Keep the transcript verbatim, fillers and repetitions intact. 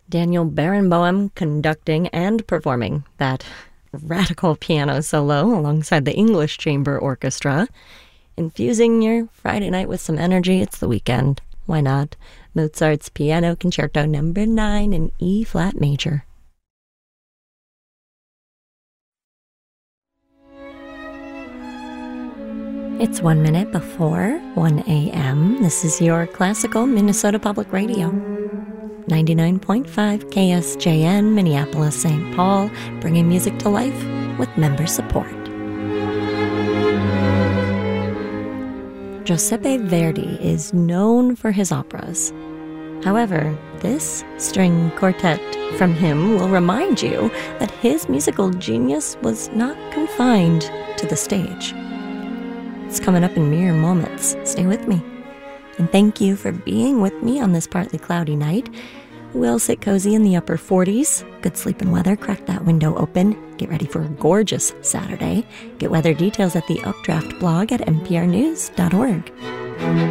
Daniel Barenboim conducting and performing that radical piano solo alongside the English Chamber Orchestra. Infusing your Friday night with some energy. It's the weekend. Why not? Mozart's Piano Concerto number nine in E-flat major. It's one minute before one a.m. This is your classical Minnesota Public Radio. ninety-nine point five K S J N, Minneapolis, Saint Paul, bringing music to life with member support. Giuseppe Verdi is known for his operas. However, this string quartet from him will remind you that his musical genius was not confined to the stage. It's coming up in mere moments. Stay with me. And thank you for being with me on this partly cloudy night. We'll sit cozy in the upper forties. Good sleeping weather. Crack that window open. Get ready for a gorgeous Saturday. Get weather details at the Updraft blog at n p r news dot org.